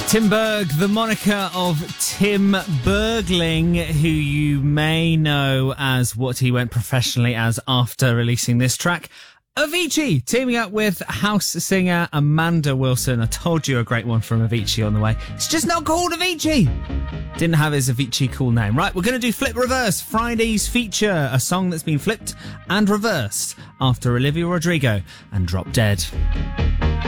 Tim Berg, the moniker of Tim Bergling, who you may know as what he went professionally as after releasing this track. Avicii teaming up with house singer Amanda Wilson. I told you a great one from Avicii on the way. It's just not called Avicii. Didn't have his Avicii cool name. Right, we're going to do Flip Reverse, Friday's feature, a song that's been flipped and reversed after Olivia Rodrigo and Drop Dead.